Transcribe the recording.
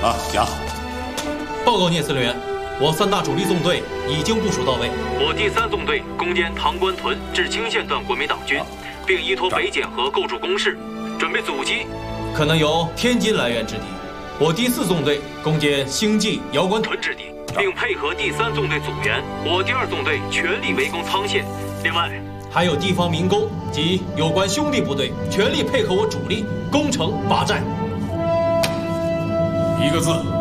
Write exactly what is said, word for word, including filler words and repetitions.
啊，讲。 报告聂司令员，我三大主力纵队已经部署到位。 我第三纵队攻坚塘关屯至清县段国民党军，并依托北检河构筑工事，准备阻击可能由天津来援之敌。我第四纵队攻坚兴济姚关屯之敌，并配合第三纵队阻援。我第二纵队全力围攻沧县。另外，还有地方民工及有关兄弟部队全力配合我主力攻城拔寨。 一个字。